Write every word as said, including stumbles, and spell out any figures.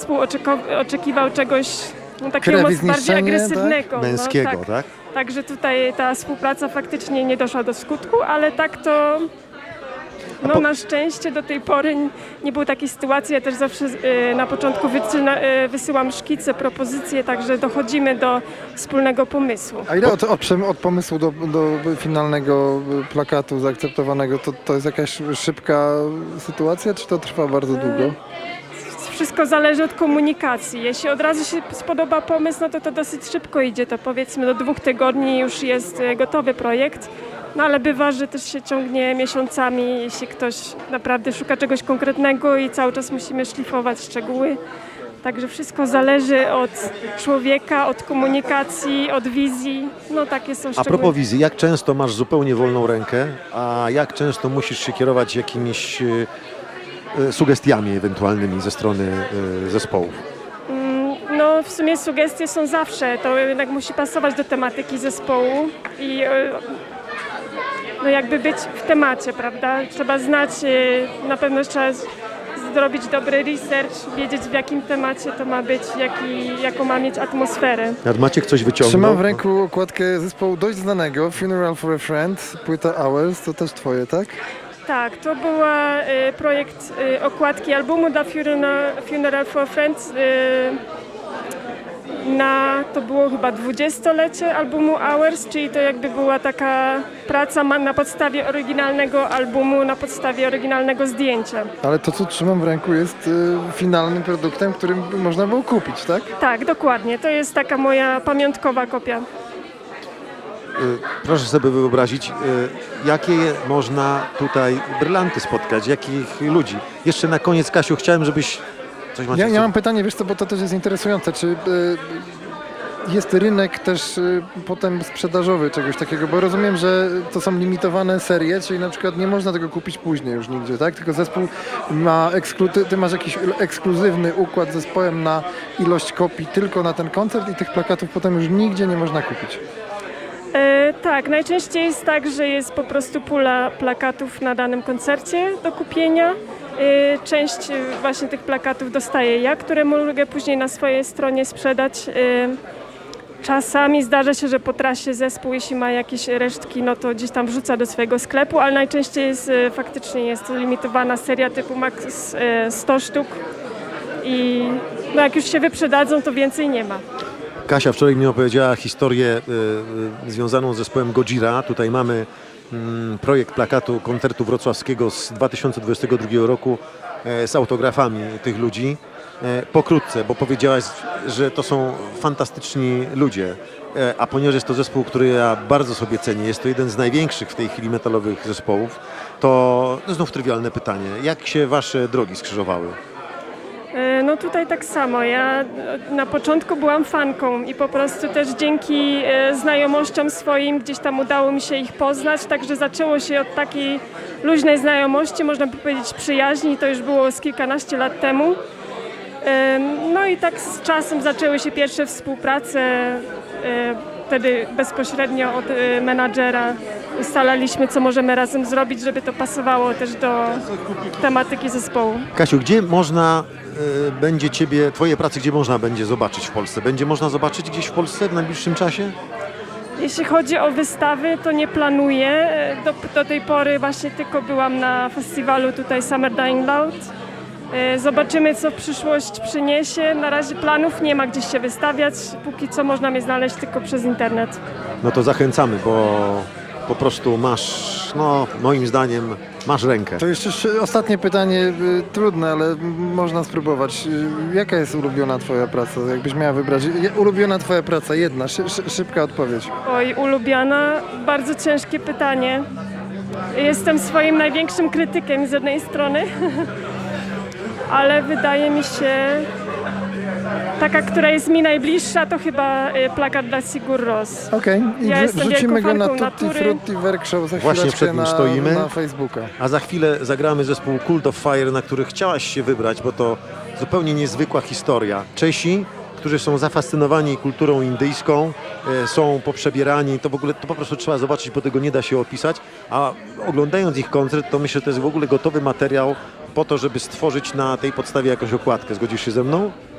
zespół oczeko- oczekiwał czegoś no, takiego Krew i moc- bardziej zniszczenie, agresywnego. tak? Męskiego, no, tak. tak? Także tutaj ta współpraca faktycznie nie doszła do skutku, ale tak to no, po- na szczęście do tej pory n- nie było takiej sytuacji. Ja też zawsze y, na początku wycyna, y, wysyłam szkice, propozycje, także dochodzimy do wspólnego pomysłu. A ile od, od, przem- od pomysłu do, do finalnego plakatu zaakceptowanego, to, to jest jakaś szybka sytuacja, czy to trwa bardzo długo? Wszystko zależy od komunikacji. Jeśli od razu się spodoba pomysł, no to to dosyć szybko idzie. To powiedzmy do dwóch tygodni już jest e, gotowy projekt. No ale bywa, że też się ciągnie miesiącami, jeśli ktoś naprawdę szuka czegoś konkretnego i cały czas musimy szlifować szczegóły. Także wszystko zależy od człowieka, od komunikacji, od wizji. No takie są A szczegóły. propos wizji, jak często masz zupełnie wolną rękę, a jak często musisz się kierować jakimiś y, y, sugestiami ewentualnymi ze strony y, zespołów? No w sumie sugestie są zawsze, to jednak musi pasować do tematyki zespołu i e, no jakby być w temacie, prawda? Trzeba znać, e, na pewno trzeba z- zrobić dobry research, wiedzieć w jakim temacie to ma być, jaki, jaką ma mieć atmosferę. Jak Maciek coś wyciągnął? Trzymam w ręku okładkę zespołu dość znanego, Funeral for a Friend, płyta Hours, to też twoje, tak? Tak, to był e, projekt e, okładki albumu dla Funeral, Funeral for Friends. E, na, to było chyba dwudziestolecie albumu Hours, czyli to jakby była taka praca ma- na podstawie oryginalnego albumu, na podstawie oryginalnego zdjęcia. Ale to, co trzymam w ręku, jest y, finalnym produktem, który można było kupić, tak? Tak, dokładnie. To jest taka moja pamiątkowa kopia. Y, Proszę sobie wyobrazić, y, jakie można tutaj brylanty spotkać, jakich ludzi. Jeszcze na koniec, Kasiu, chciałem, żebyś coś Maciek, Ja, ja co- mam pytanie, wiesz co, bo to też jest interesujące, czy y, jest rynek też y, potem sprzedażowy czegoś takiego, bo rozumiem, że to są limitowane serie, czyli na przykład nie można tego kupić później już nigdzie, tak? Tylko zespół ma, eksklu- ty, ty masz jakiś ekskluzywny układ z zespołem na ilość kopii tylko na ten koncert i tych plakatów potem już nigdzie nie można kupić. E, tak, najczęściej jest tak, że jest po prostu pula plakatów na danym koncercie do kupienia. E, część e, właśnie tych plakatów dostaję ja, które mogę później na swojej stronie sprzedać. E, czasami zdarza się, że po trasie zespół, jeśli ma jakieś resztki, no to gdzieś tam wrzuca do swojego sklepu, ale najczęściej jest, e, faktycznie jest to limitowana seria typu max e, sto sztuk i no jak już się wyprzedadzą, to więcej nie ma. Kasia wczoraj mi opowiedziała historię y, y, związaną z zespołem Gojira. Tutaj mamy mm, projekt plakatu koncertu wrocławskiego z dwa tysiące dwudziestego drugiego roku e, z autografami tych ludzi. E, pokrótce, bo powiedziałaś, że to są fantastyczni ludzie. E, a ponieważ jest to zespół, który ja bardzo sobie cenię, jest to jeden z największych w tej chwili metalowych zespołów, to znów trywialne pytanie. Jak się wasze drogi skrzyżowały? E, No tutaj tak samo. Ja e, na początku byłam fanką i po prostu też dzięki e, znajomościom swoim gdzieś tam udało mi się ich poznać, także zaczęło się od takiej luźnej znajomości, można by powiedzieć przyjaźni, to już było z kilkanaście lat temu. E, No i tak z czasem zaczęły się pierwsze współprace, e, wtedy bezpośrednio od e, menadżera ustalaliśmy, co możemy razem zrobić, żeby to pasowało też do tematyki zespołu. Kasiu, gdzie można y, będzie Ciebie, Twoje prace, gdzie można będzie zobaczyć w Polsce? Będzie można zobaczyć gdzieś w Polsce w najbliższym czasie? Jeśli chodzi o wystawy, to nie planuję. Do, do tej pory właśnie tylko byłam na festiwalu tutaj Summer Dying Loud. E, Zobaczymy, co przyszłość przyniesie. Na razie planów nie ma gdzieś się wystawiać. Póki co można mnie znaleźć tylko przez internet. No to zachęcamy, bo po prostu masz, no moim zdaniem, masz rękę. To jeszcze szy- ostatnie pytanie, y, trudne, ale m- można spróbować. Y, Jaka jest ulubiona twoja praca? Jakbyś miała wybrać. Je- Ulubiona twoja praca, jedna, szy- szy- szybka odpowiedź. Oj, ulubiona, bardzo ciężkie pytanie. Jestem swoim największym krytykiem z jednej strony, ale wydaje mi się, taka, która jest mi najbliższa, to chyba y, plakat dla Sigur Rós. Okej, i Ja wrzu- jestem wrzucimy wielką go na fanką Tutti natury. Frutti Workshop za Właśnie chwileczkę przed nim na, stoimy. na Facebooka. A za chwilę zagramy zespół Cult of Fire, na który chciałaś się wybrać, bo to zupełnie niezwykła historia. Czesi, którzy są zafascynowani kulturą indyjską, e, są poprzebierani, to w ogóle to po prostu trzeba zobaczyć, bo tego nie da się opisać, a oglądając ich koncert, to myślę, że to jest w ogóle gotowy materiał po to, żeby stworzyć na tej podstawie jakąś okładkę. Zgodzisz się ze mną?